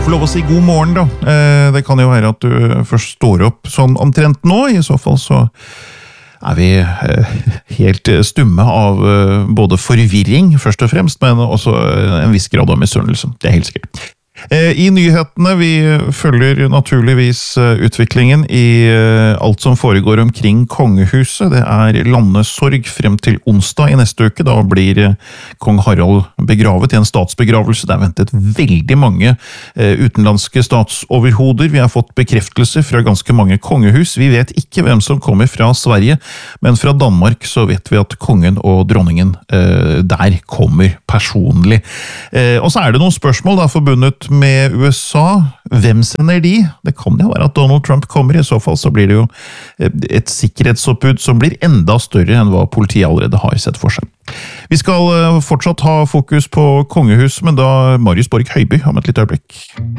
få lov å si god morgen da. Det kan jo være at du først står opp sånn omtrent nå, i så fall så er vi helt stumme av både forvirring først og fremst, men også en viss grad av misunnelse, det er helt sikkert. I nyhetene, vi følger naturligvis utviklingen i alt som foregår omkring kongehuset. Det er landesorg frem til onsdag i neste uke. Da blir kong Harald begravet i en statsbegravelse. Det er ventet veldig mange utenlandske statsoverhoder. Vi har fått bekreftelser fra ganske mange kongehus. Vi vet ikke hvem som kommer fra Sverige, men fra Danmark så vet vi at kongen og dronningen der kommer personlig. Og så er det noen spørsmål da, forbundet med USA. Hvem sender de? Det kan jo være at Donald Trump kommer, i så fall så blir det jo et sikkerhetsoppbud som blir enda større enn hva politiet allerede har sett for seg. Vi skal fortsatt ha fokus på kongehus, men da Marius Borg Høiby om et lite øyeblikk.